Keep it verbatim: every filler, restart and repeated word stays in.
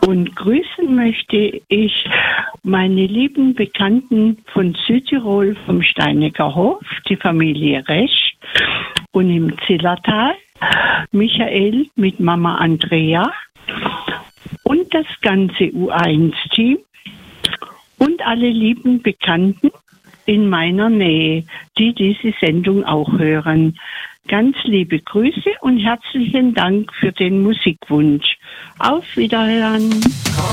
Und grüßen möchte ich meine lieben Bekannten von Südtirol vom Steinecker Hof, die Familie Resch, und im Zillertal Michael mit Mama Andrea und das ganze U eins Team und alle lieben Bekannten in meiner Nähe, die diese Sendung auch hören. Ganz liebe Grüße und herzlichen Dank für den Musikwunsch. Auf Wiederhören.